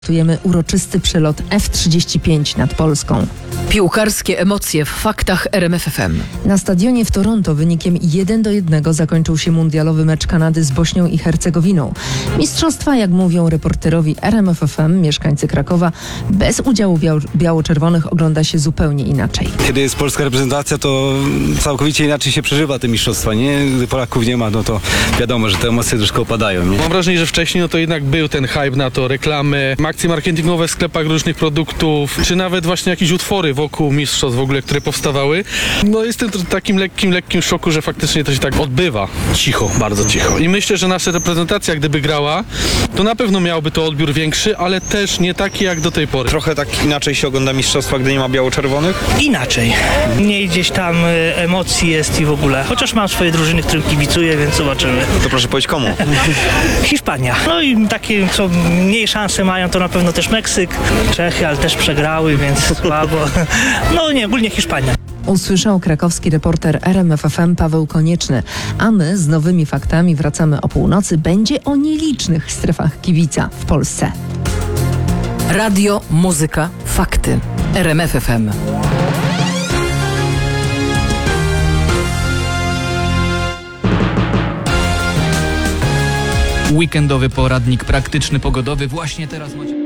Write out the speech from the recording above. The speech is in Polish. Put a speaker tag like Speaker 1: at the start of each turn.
Speaker 1: Notujemy uroczysty przelot F-35 nad Polską.
Speaker 2: Piłkarskie emocje w faktach RMF FM.
Speaker 1: Na stadionie w Toronto wynikiem 1-1 zakończył się mundialowy mecz Kanady z Bośnią i Hercegowiną. Mistrzostwa, jak mówią reporterowi RMF FM, mieszkańcy Krakowa, bez udziału biało-czerwonych ogląda się zupełnie inaczej.
Speaker 3: Kiedy jest polska reprezentacja, to całkowicie inaczej się przeżywa te mistrzostwa, nie? Gdy Polaków nie ma, no to wiadomo, że te emocje troszkę opadają, nie?
Speaker 4: Mam wrażenie, że wcześniej to jednak był ten hype na to, reklamy, akcje marketingowe w sklepach różnych produktów, czy nawet właśnie jakieś utwory wokół mistrzostw w ogóle, które powstawały. No jestem w takim lekkim szoku, że faktycznie to się tak odbywa. Cicho, bardzo cicho. I myślę, że nasza reprezentacja, gdyby grała, to na pewno miałby to odbiór większy, ale też nie taki jak do tej pory.
Speaker 5: Trochę tak inaczej się ogląda mistrzostwa, gdy nie ma biało-czerwonych?
Speaker 6: Inaczej. Mniej gdzieś tam emocji jest i w ogóle. Chociaż mam swoje drużyny, którym kibicuję, więc zobaczymy.
Speaker 5: To proszę powiedzieć komu?
Speaker 6: Hiszpania. No i takie, co mniej szanse mają, to na pewno też Meksyk. Czechy, ale też przegrały, więc słabo. No nie, ogólnie Hiszpania.
Speaker 1: Usłyszał krakowski reporter RMF FM Paweł Konieczny. A my z nowymi faktami wracamy o północy. Będzie o nielicznych strefach kibica w Polsce.
Speaker 2: Radio, muzyka, fakty. RMF FM.
Speaker 7: Weekendowy poradnik praktyczny pogodowy właśnie teraz macie.